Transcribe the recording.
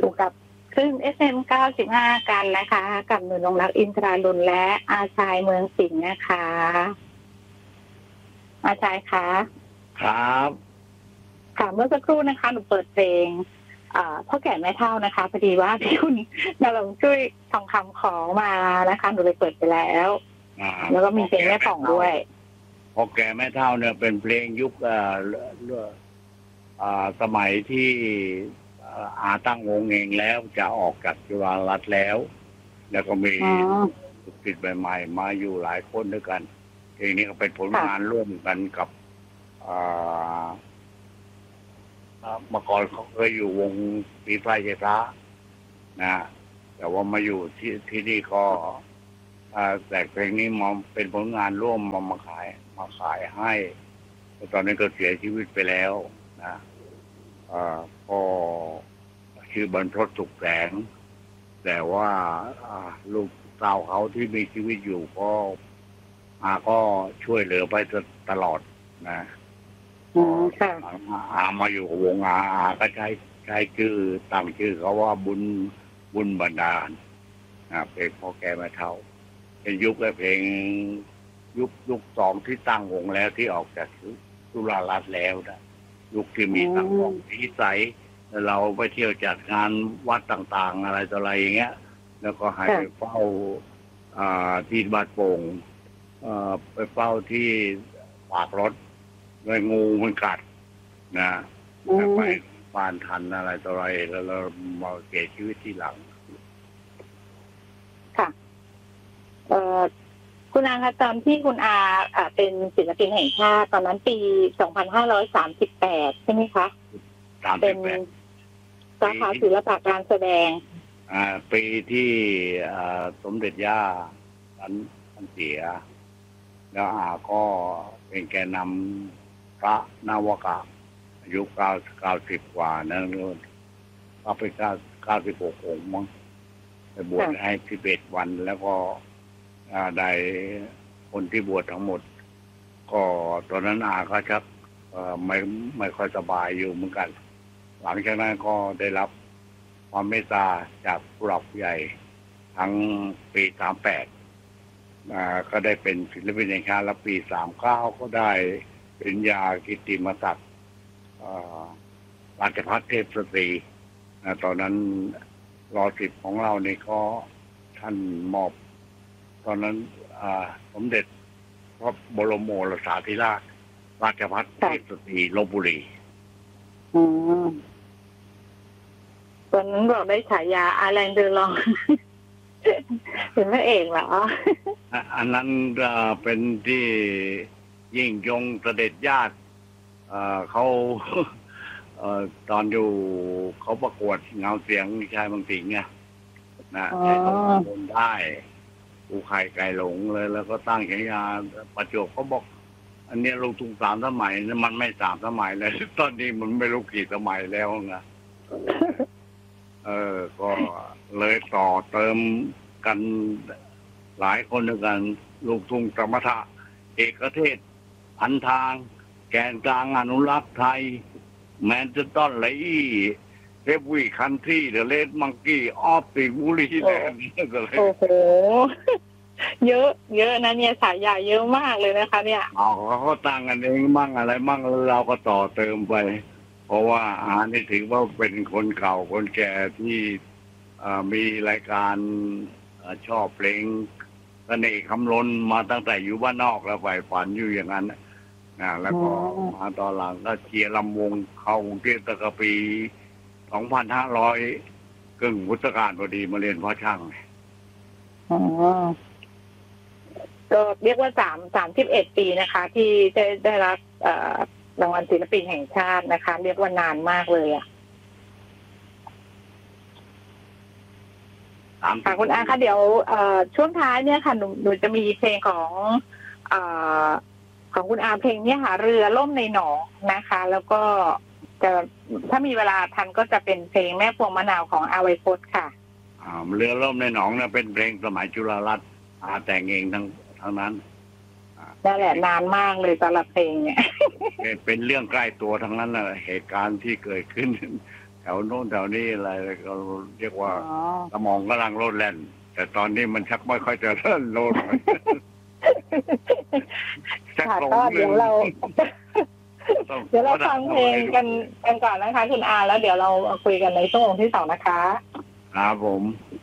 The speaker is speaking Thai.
อยู่กับคลื่น FM 95กันนะคะกับหนุ่ยนงรักอินทราลุนและอาชายเมืองสิงห์นะคะอาชายคะครับค่ะเมื่อสักครู่นะคะหนูเปิดเพลงพ่อแก่แม่เฒ่านะคะพอดีว่าที่คุณนรงค์ช่วยทองคำขอมานะคะหนูเลยเปิดไปแล้วแล้วก็มีเพลงแม่ผ่องด้วยพ่อแก่แม่เฒ่าเนี่ยเป็นเพลงยุคสมัยที่ตั้งวงเองแล้วจะออกจากจุฬารัตน์แล้วก็มีศิษย์ใหม่ๆมาอยู่หลายคนด้วยกันเพลงนี้ก็เป็นผลงานร่วมกันกับเมื่อก่อนเขาเคยอยู่วงปีไฟเจตานะแต่ว่ามาอยู่ที่นี่ก็แต่เพลงนี้มาเป็นผลงานร่วมมาขายให้ตอนนี้ก็เสียชีวิตไปแล้วนะก็ชื่อบรรพตสุขแสงแต่ว่าลูกสาวเขาที่มีชีวิตอยู่ก็ช่วยเหลือไปตลอดนะมาอยู่วงก็ใช้ชื่อตั้งชื่อเขาว่าบุญบันดาลเพลงพ่อแก่แม่เฒ่าเป็นยุคและเพลงยุคสองที่ตั้งวงแล้วที่ออกจากจุฬารัตน์แล้วนะยุคที่มีตั้งวงที่ใสเราไปเที่ยวจัดงานวัดต่างๆอะไรต่ออะไรอย่างเงี้ยแล้วก็ให้ไปเฝ้าที่บาดโป่งไปเฝ้าที่ปากรถเลยงูมันกัดนะไปบ้านทันอะไรต่ออะไรแล้วเรามาเสียชีวิตที่หลังค่ะคุณอาคะตอนที่คุณอาเป็นศิลปินแห่งชาติตอนนั้นปี2538ใช่ไหมคะเป็นสาขาศิลปะการแสดงปีที่สมเด็จย่าท่านเสียแล้วก็เป็นแกนนำพระนวกะอายุ90กว่านั้นก็ไป96องค์มั้งไปบวชให้11วันแล้วก็ได้คนที่บวชทั้งหมดก็ตอนนั้นก็ชักไม่ค่อยสบายอยู่เหมือนกันหลังจากนั้นก็ได้รับความเมตตาจากผู้หลักผู้ใหญ่ทั้งปี38ก็ได้เป็นศิลปินแห่งชาติและปี39ก็ได้ปริญญากิตติมศักดิ์ราชภัฏเทพสตรีตอนนั้นร.10ของเราเนี่ยก็ท่านมอบตอนนั้นสมเด็จพระบรมโอรสาธิราชราชภัฏเทพสตรีลพบุรีตอนนั้นบอกได้ฉายาอาแลนเดอร์ลองเป็นพระเอกเหรออันนั้นเป็นที่ยิ่งยงเสด็จญาติเขาตอนอยู่เขาประกวดเงาเสียงชายบางสิงห์นะใช้ตัวบนได้ปูไข่ไก่หลงเลยแล้วก็ตั้งฉายาประจวบเขาบอกอันนี้ลูกทุ่ง3 สมัยมันไม่3 สมัยเลยตอนนี้มันไม่รู้กี่สมัยแล้วนะก็เลยต่อเติมกันหลายคนด้วยกันลูกทุ่งสมถะเอกเทศพันทางแกนกลางอนุรักษ์ไทยแมนเชสเตอร์ไลเฮฟวี่คันทรีเดอะเลดมังกี้ออฟติบุรีแลนด์ก็เลยโอ้โหเยอะนะเนี่ยฉายาเยอะมากเลยนะคะเนี่ยเขาตั้งกันเองมั่งอะไรมั่งเราก็ต่อเติมไปเพราะว่านี่ถือว่าเป็นคนเก่าคนแก่ที่มีรายการชอบเพลงเสน่ห์คำล้นมาตั้งแต่อยู่บ้านนอกแล้วใฝ่ฝันอยู่อย่างนั้นแล้วก็มาตอนหลังก็เชียร์ลำวงเข้ากรุงเทพตั้งแต่ปี2500กึ่งพุทธกาลพอดีมาเรียนพ่อช่างก็เรียกว่า31 ปีนะคะที่ได้รับรางวัลศิลปินแห่งชาตินะคะเรียกว่านานมากเลยค่ะคุณอาคะเดี๋ยวช่วงท้ายเนี่ยค่ะหนูจะมีเพลงของคุณอาเพลงนี้ค่ะเรือล่มในหนองนะคะแล้วก็จะถ้ามีเวลาทันก็จะเป็นเพลงแม่พวงมะนาวของอาไวพจน์ค่ะเรือล่มในหนองเนี่ยเป็นเพลงสมัยจุฬารัตน์แต่งเองทั้งนั้นนั่นแหละนานมากเลยสำหรับเพลงเนี่ยเป็นเรื่องใกล้ตัวทั้งนั้นเลยเหตุการณ์ที่เกิดขึ้นแถวโน้นแถวนี้อะไรเราเรียกว่าอ๋อสมองกำลังโลดแล่น แต่ตอนนี้มันชักไม่ค่อยจะเล่นโลดชักค่ะหลงก็ลืเดี๋ยวมเรา เดี๋ยวเราฟังเพลงกันก่อนนะคะคุณอาแล้วเดี๋ยวเราคุยกันในช่วงที่สองนะคะครับผม